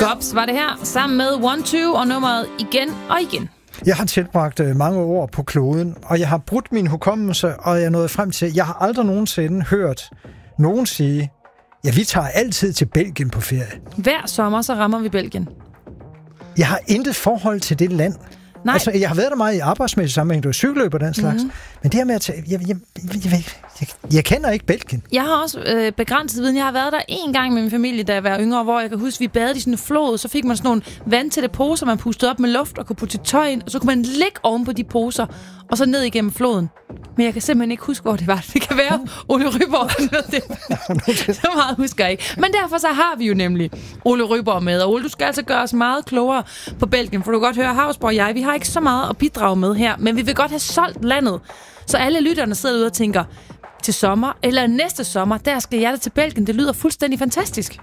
Gops var det her, sammen med 1-2 og nummeret Igen og Igen. Jeg har tilbragt mange år på kloden, og jeg har brudt min hukommelse, og jeg er nået frem til, jeg har aldrig nogensinde hørt nogen sige, ja, vi tager altid til Belgien på ferie. Hver sommer, så rammer vi Belgien. Jeg har intet forhold til det land. Nej. Altså, jeg har været der meget i arbejdsmæssig sammenhæng, du er cykelløb og den slags. Men det her med at tage, jeg kender ikke Belgien. Jeg har også begrænset viden. Jeg har været der en gang med min familie, da jeg var yngre, hvor jeg kan huske, vi badede i sådan en flod, så fik man sådan nogle vandtætte poser, man pustede op med luft og kunne putte sit tøj ind, og så kunne man ligge oven på de poser, og så ned igennem floden. Men jeg kan simpelthen ikke huske, hvor det var. Det kan være, Ole Ryborg det. Så meget husker jeg ikke. Men derfor så har vi jo nemlig Ole Ryborg med. Og Ole, du skal altså gøre os meget klogere på Belgien, for du kan godt høre, Hausborg og jeg, vi har ikke så meget at bidrage med her, men vi vil godt have solgt landet. Så alle lytterne sidder ude og tænker, til sommer, eller næste sommer, der skal jeg da til Belgien. Det lyder fuldstændig fantastisk.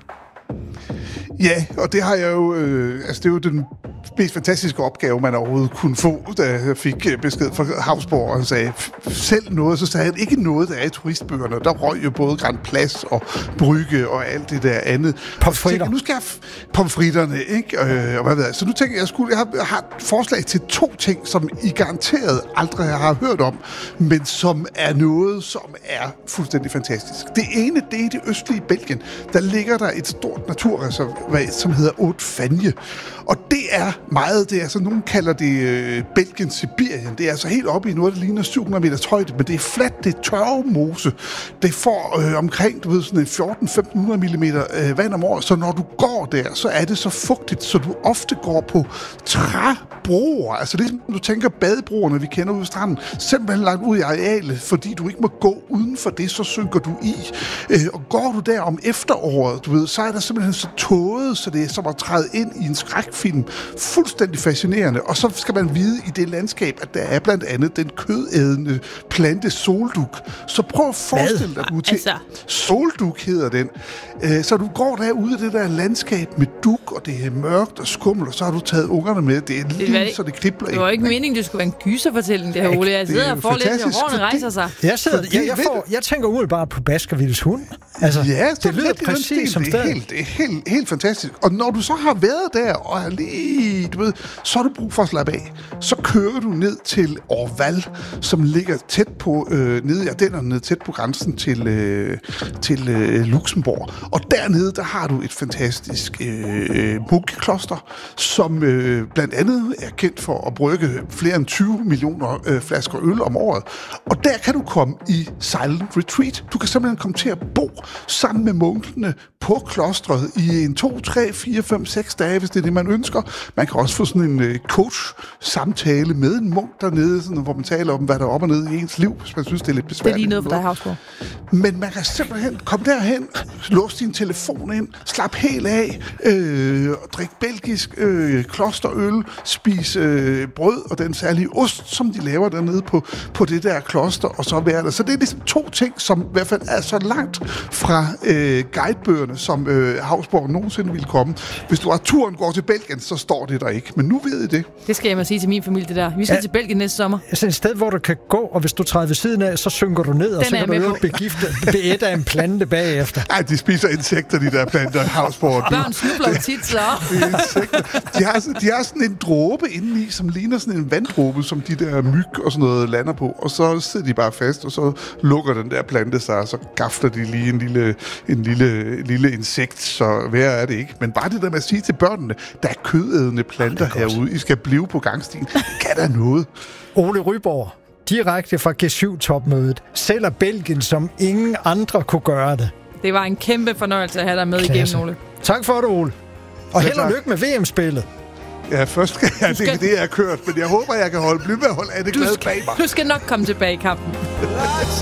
Ja, og det har jeg jo... det er jo den mest fantastiske opgave, man overhovedet kunne få, da jeg fik besked fra Hausborg, og han sagde selv noget, så sagde han ikke noget, der er i turistbøgerne. Der røg jo både Grand Place og Brygge og alt det der andet. Pomfritter. Nu skal jeg pomfritterne, ikke? Og hvad ved jeg. Så nu tænker jeg har et forslag til 2 ting, som I garanteret aldrig har hørt om, men som er noget, som er fuldstændig fantastisk. Det ene, det er i det østlige Belgien. Der ligger der et stort naturreservat, som hedder Haute-Fagne. Og det er meget, det er altså, nogen kalder det Belgien Sibirien. Det er altså helt oppe i noget, der ligner 700 meters højde, men det er fladt, det er tørvemose. Det får omkring, du ved, sådan 1400-1500 mm vand om året, så når du går der, så er det så fugtigt, så du ofte går på træbroer. Altså ligesom du tænker badebroerne, vi kender ude ved stranden, simpelthen lagt ud i arealet, fordi du ikke må gå uden for det, så synker du i. Og går du der om efteråret, du ved, så er der simpelthen så tåget, så det er som at træde ind i en skrækfilm. Fuldstændig fascinerende. Og så skal man vide i det landskab, at der er blandt andet den kødædende plante solduk. Så prøv at forestille dig, du til. Solduk hedder den. Så du går derude i det der landskab med duk, og det er mørkt og skummelt, og så har du taget ungerne med. Det er lige så det kribler. Det var ikke meningen, det skulle være en gyserfortælling, det her, Ole. Jeg sidder og får lidt, og hårene rejser sig. Jeg tænker umiddelbart på Baskervilles hund. Altså, ja, det lyder præcis som stedet. Det er helt fantastisk. Og når du så har været der, og er lige, du ved, så har du brug for at slappe af. Så kører du ned til Orval, som ligger tæt på, nede i Ardennerne, ned tæt på grænsen til Luxembourg. Og dernede, der har du et fantastisk munkekloster, som blandt andet er kendt for at brygge flere end 20 millioner flasker øl om året. Og der kan du komme i silent retreat. Du kan simpelthen komme til at bo sammen med munkene på klostret i en 2, 3, 4, 5, 6 dage, hvis det er det, man ønsker. Man kan også få sådan en coach-samtale med en munk dernede, sådan, hvor man taler om, hvad der er op og ned i ens liv, hvis man synes, det er lidt besværligt. Det er lige noget for dig, Hausborg. Men man kan simpelthen komme derhen, låse din telefon ind, slap helt af, drikke belgisk klosterøl, spise brød og den særlige ost, som de laver dernede på det der kloster, og så være der. Så det er ligesom 2 ting, som i hvert fald er så langt fra guidebøgerne, som Hausborg nogensinde ville komme. Hvis du har turen går til Belgien, så står det der ikke. Men nu ved I det. Det skal jeg mig sige til min familie, det der. Vi skal til Belgien næste sommer. Altså et sted, hvor du kan gå, og hvis du træder ved siden af, så synker du ned, og så kan du jo beætte af en plante bagefter. Nej, de spiser insekter, de der planter, Hausborg. Børn snubler tit, så. De har sådan en dråbe indeni, som ligner sådan en vanddråbe, som de der myg og sådan noget lander på, og så sidder de bare fast, og så lukker den der plante sig, og så gafler de lige en lille insekt, så værre er det ikke. Men bare det der med at sige til børnene, der er kødædende planter herude, I skal blive på gangstien. Kan der noget? Ole Ryborg, direkte fra G7-topmødet, sælger Belgien, som ingen andre kunne gøre det. Det var en kæmpe fornøjelse at have dig med igennem, Ole. Tak for det, Ole. Og held og lykke med VM-spillet. Ja, først skal jeg det, jeg har kørt, men jeg håber, jeg kan blive ved at holde Anne glad bag mig. Du skal nok komme tilbage i kampen.